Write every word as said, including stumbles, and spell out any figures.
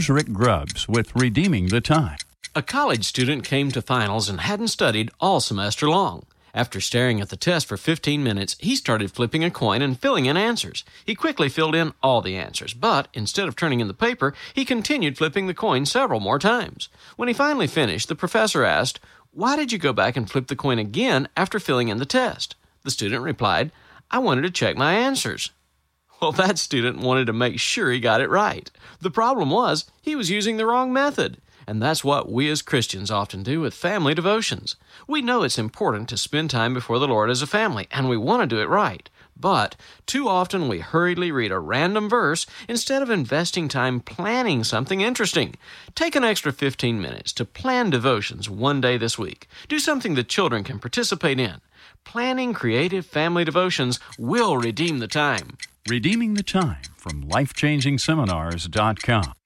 Here's Rick Grubbs with Redeeming the Time. A college student came to finals and hadn't studied all semester long. After staring at the test for fifteen minutes, he started flipping a coin and filling in answers. He quickly filled in all the answers, but instead of turning in the paper, he continued flipping the coin several more times. When he finally finished, the professor asked, "Why did you go back and flip the coin again after filling in the test?" The student replied, "I wanted to check my answers." Well, that student wanted to make sure he got it right. The problem was, he was using the wrong method. And that's what we as Christians often do with family devotions. We know it's important to spend time before the Lord as a family, and we want to do it right. But too often we hurriedly read a random verse instead of investing time planning something interesting. Take an extra fifteen minutes to plan devotions one day this week. Do something the children can participate in. Planning creative family devotions will redeem the time. Redeeming the Time from life changing seminars dot com.